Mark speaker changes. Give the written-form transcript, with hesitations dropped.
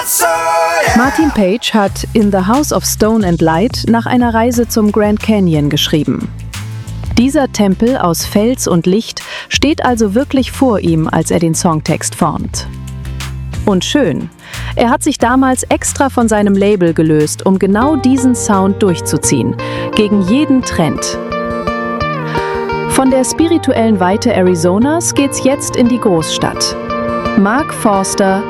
Speaker 1: Martin Page hat In the House of Stone and Light nach einer Reise zum Grand Canyon geschrieben. Dieser Tempel aus Fels und Licht steht also wirklich vor ihm, als er den Songtext formt. Und schön, er hat sich damals extra von seinem Label gelöst, um genau diesen Sound durchzuziehen, gegen jeden Trend. Von der spirituellen Weite Arizonas geht's jetzt in die Großstadt. Mark Forster